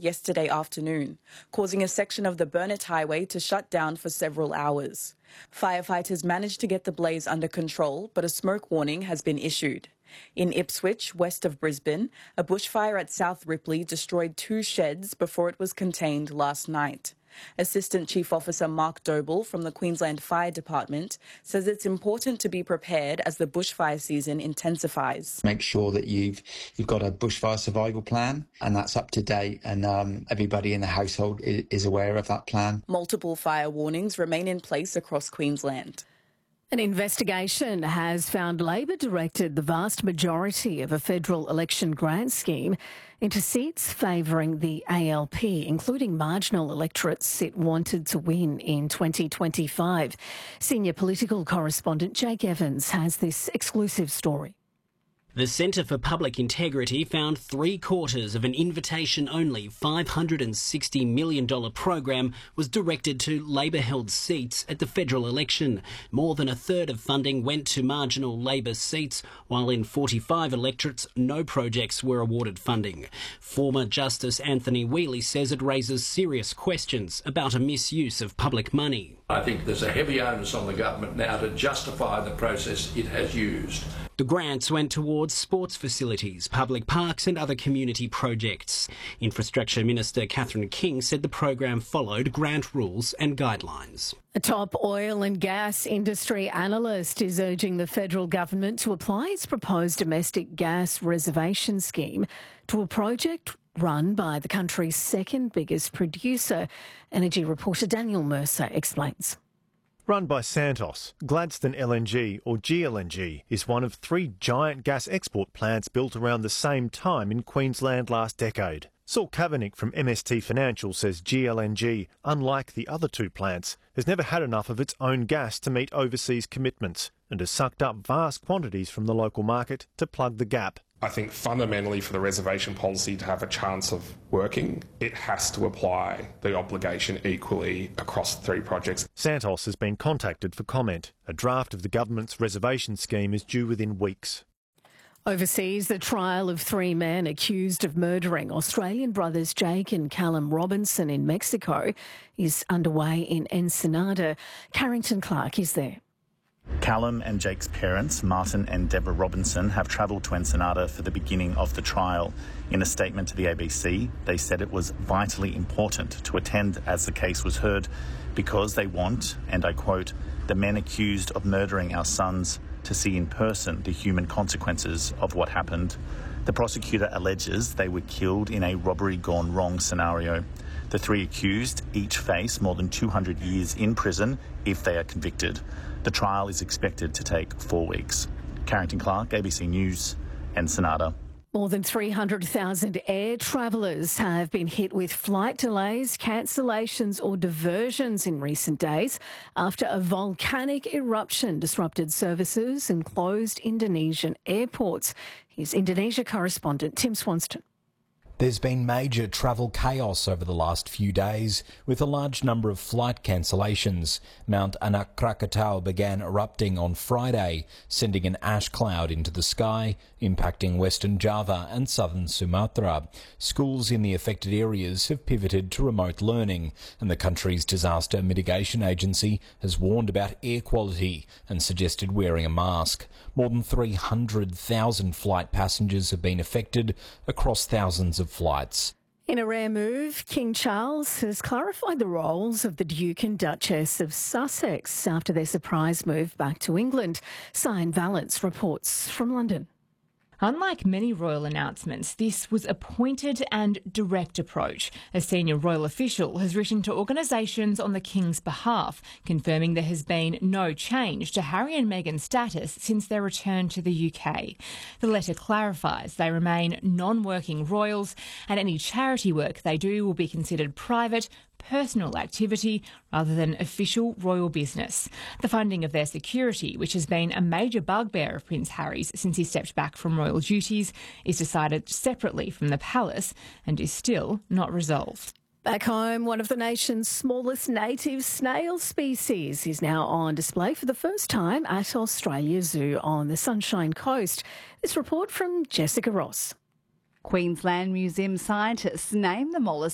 yesterday afternoon, causing a section of the Burnett Highway to shut down for several hours. Firefighters managed to get the blaze under control, but a smoke warning has been issued. In Ipswich, west of Brisbane, a bushfire at South Ripley destroyed 2 sheds before it was contained last night. Assistant Chief Officer Mark Doble from the Queensland Fire Department says it's important to be prepared as the bushfire season intensifies. Make sure that you've got a bushfire survival plan and that's up to date, and everybody in the household is aware of that plan. Multiple fire warnings remain in place across Queensland. An investigation has found Labor directed the vast majority of a federal election grant scheme into seats favouring the ALP, including marginal electorates it wanted to win in 2025. Senior political correspondent Jake Evans has this exclusive story. The Centre for Public Integrity found 3/4 of an invitation-only $560 million program was directed to Labor-held seats at the federal election. More than a third of funding went to marginal Labor seats, while in 45 electorates, no projects were awarded funding. Former Justice Anthony Whealy says it raises serious questions about a misuse of public money. I think there's a heavy onus on the government now to justify the process it has used. The grants went towards sports facilities, public parks and other community projects. Infrastructure Minister Catherine King said the program followed grant rules and guidelines. A top oil and gas industry analyst is urging the federal government to apply its proposed domestic gas reservation scheme to a project run by the country's second biggest producer. Energy reporter Daniel Mercer explains. Run by Santos, Gladstone LNG, or GLNG, is one of 3 giant gas export plants built around the same time in Queensland last decade. Saul Kavanagh from MST Financial says GLNG, unlike the other 2 plants, has never had enough of its own gas to meet overseas commitments and has sucked up vast quantities from the local market to plug the gap. I think fundamentally for the reservation policy to have a chance of working, it has to apply the obligation equally across the 3 projects. Santos has been contacted for comment. A draft of the government's reservation scheme is due within weeks. Overseas, the trial of 3 men accused of murdering Australian brothers Jake and Callum Robinson in Mexico is underway in Ensenada. Carrington Clark is there. Callum and Jake's parents, Martin and Deborah Robinson, have travelled to Ensenada for the beginning of the trial. In a statement to the ABC, they said it was vitally important to attend as the case was heard because they want, and I quote, the men accused of murdering our sons to see in person the human consequences of what happened. The prosecutor alleges they were killed in a robbery gone wrong scenario. The 3 accused each face more than 200 years in prison if they are convicted. The trial is expected to take 4 weeks. Carrington Clark, ABC News, Ensenada. More than 300,000 air travellers have been hit with flight delays, cancellations or diversions in recent days after a volcanic eruption disrupted services and closed Indonesian airports. Here's Indonesia correspondent Tim Swanston. There's been major travel chaos over the last few days, with a large number of flight cancellations. Mount Anak Krakatau began erupting on Friday, sending an ash cloud into the sky, impacting Western Java and southern Sumatra. Schools in the affected areas have pivoted to remote learning, and the country's disaster mitigation agency has warned about air quality and suggested wearing a mask. More than 300,000 flight passengers have been affected across thousands of flights. In a rare move, King Charles has clarified the roles of the Duke and Duchess of Sussex after their surprise move back to England. Sian Valance reports from London. Unlike many royal announcements, this was a pointed and direct approach. A senior royal official has written to organisations on the King's behalf, confirming there has been no change to Harry and Meghan's status since their return to the UK. The letter clarifies they remain non-working royals and any charity work they do will be considered private, personal activity rather than official royal business. The funding of their security, which has been a major bugbear of Prince Harry's since he stepped back from royal duties, is decided separately from the palace and is still not resolved. Back home, one of the nation's smallest native snail species is now on display for the first time at Australia Zoo on the Sunshine Coast. This report from Jessica Ross. Queensland Museum scientists named the mollusk